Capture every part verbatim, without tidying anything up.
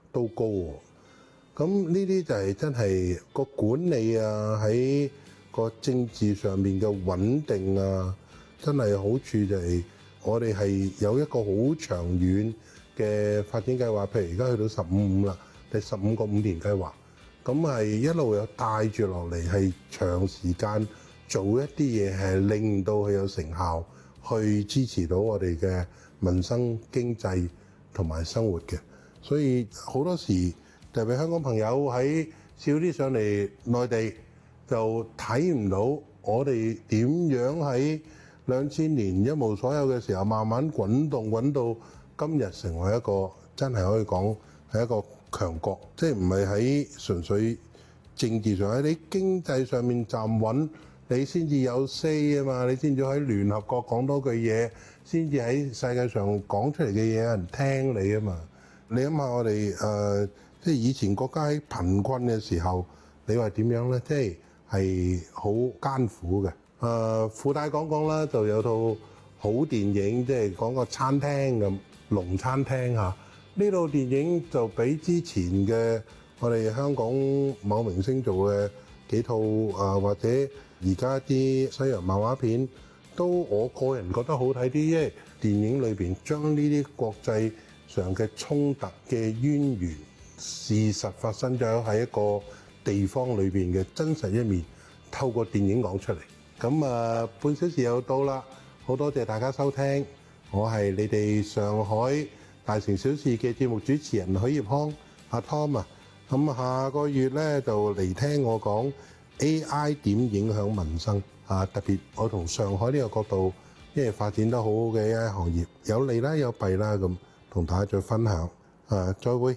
都高喎。咁呢啲就係真係個管理啊，喺個政治上面嘅穩定啊，真係好處就係我哋係有一個好長遠嘅發展計劃。譬如而家去到十五五啦，第十五個五年計劃，咁係一路有帶住落嚟，係長時間做一啲嘢，係令到佢有成效，去支持到我哋嘅民生經濟同埋生活嘅。所以好多時特別香港朋友喺少啲上嚟內地，就睇唔到我哋點樣喺兩千年一無所有嘅時候，慢慢滾動滾到今日成為一個真係可以講係一個強國，即係唔係喺純粹政治上，喺你經濟上面站穩，你先至有 say 啊嘛，你先至喺聯合國講多句嘢，先至喺世界上講出嚟嘅嘢有人聽你啊嘛。你諗下我哋誒、呃，即係以前國家喺貧困嘅時候，你話點樣呢？即係係好艱苦嘅。誒、呃，附帶講講啦，就有套好電影，即係講個餐廳咁，龍餐廳嚇。呢套電影就比之前嘅我哋香港某明星做嘅幾套誒、呃，或者而家啲西洋漫畫片，都我個人覺得好睇啲，因為電影裏邊將呢啲國際上嘅衝突嘅淵源，事實發生咗喺一個地方裏邊嘅真實一面，透過電影講出嚟。咁啊，半小時又到啦，好多謝大家收聽，我係你哋上海大城小事嘅節目主持人許業康阿 Tom 啊。咁下個月咧就嚟聽我講 A I 點影響民生啊，特別我同上海呢個角度，因為發展得好好嘅 A I 行業，有利啦有弊啦咁。同大家再分享，啊，再會。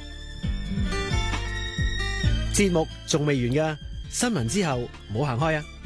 節目仲未完㗎，新聞之後唔好行開啊！